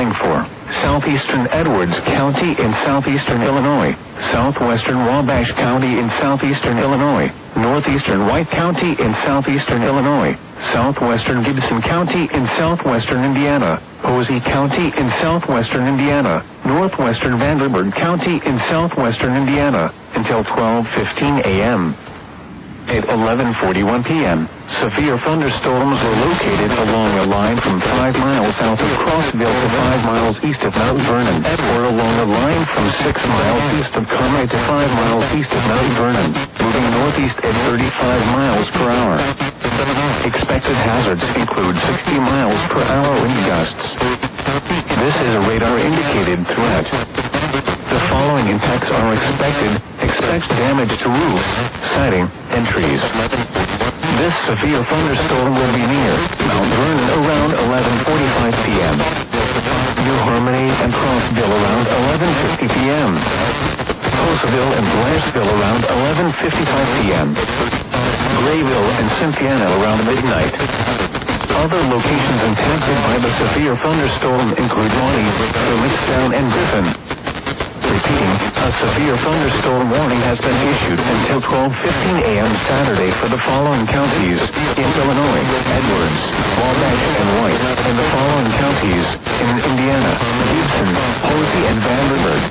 looking for: southeastern Edwards County in southeastern Illinois, southwestern Wabash County in southeastern Illinois, northeastern White County in southeastern Illinois, southwestern Gibson County in southwestern Indiana, Posey County in southwestern Indiana, northwestern Vanderburgh County in southwestern Indiana, until 12:15 a.m. At 11:41 p.m., severe thunderstorms were located along a line from 5 miles south of Crossville to 5 miles east of Mount Vernon, or along a line from 6 miles east of Conway to 5 miles east of Mount Vernon, moving northeast at 35 miles per hour. Expected hazards include 60 miles per hour wind gusts. This is a radar-indicated threat. The following impacts are expected. Expect damage to roofs, siding, and trees. This severe thunderstorm will be near Mount Vernon around 11:45 p.m. New Harmony and Crossville around 11:50 p.m. Poseville and Blancheville around 11:55 p.m. Grayville and Cynthiana around midnight. Other locations impacted by the severe thunderstorm include Lonnie, Hermitstown, and Griffin. Repeating, a severe thunderstorm warning has been issued until 12:15 a.m. Saturday for the following counties in Illinois: Edwards, Wabash, and White, and the following counties in Indiana: Gibson, Posey, and Vanderburgh.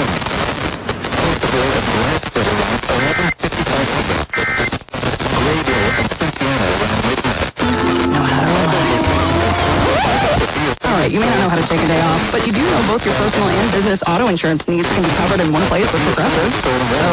You may not know how to take a day off, but you do know both your personal and business auto insurance needs can be covered in one place with Progressive.